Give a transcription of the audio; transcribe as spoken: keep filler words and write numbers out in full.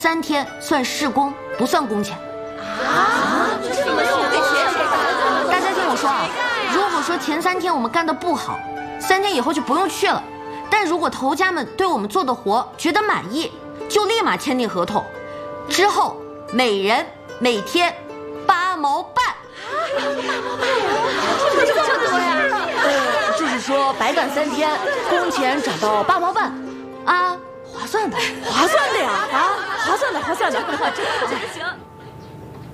三天算试工，不算工钱。 啊？这怎么说？ 大家听我说啊，如果说前三天我们干得不好，三天以后就不用去了。但如果头家们对我们做的活觉得满意，就立马签订合同，之后每人每天八毛半。 八毛半呀？这么多呀？ 呃，就是说白干三天，工钱涨到八毛半，啊，划算的，划算的呀，啊，划算的，划算的，真好，真行。